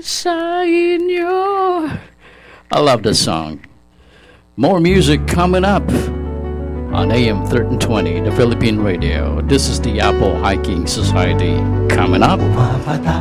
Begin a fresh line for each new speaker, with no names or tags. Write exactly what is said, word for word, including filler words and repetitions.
sa inyo. I love this song. More music coming up on A M thirteen twenty, the Philippine Radio. This is the Apple Hiking Society coming up.
Pumapata